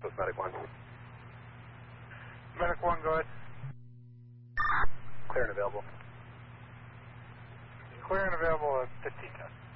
Post Medic 1. Medic 1, go ahead. Clear and available. Clear and available at 1510.